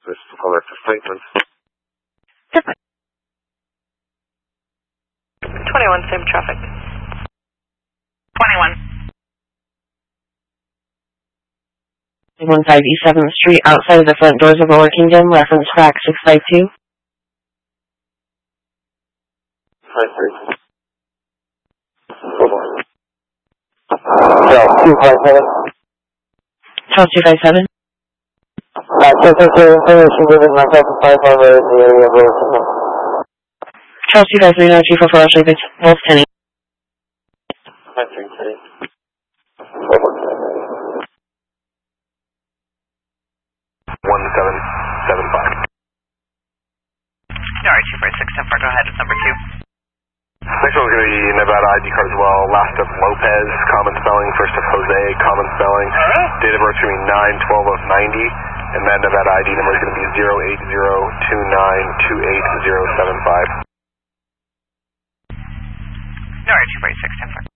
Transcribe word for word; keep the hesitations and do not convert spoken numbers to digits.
This is the caller to statement. twenty-one, same traffic. twenty-one. one five East seventh Street, outside of the front doors of Lower Kingdom, reference track six five two. five three. Charles two five seven. Charles two five seven. Uh, check your information given myself to five five in the area of Lower Kingdom. Charles two five three nine two four four, Ashley, Wolf Tenny. five three three. one seven seven five. Alright, two five six ten four, go ahead, it's number two. Next one's going to be Nevada I D card as well. Last of Lopez, common spelling. First of Jose, common spelling. Alright. Date of birth between nine twelve of ninety. And that Nevada I D number is going to be zero eight zero two nine two eight zero seven five. Alright, two five six ten four.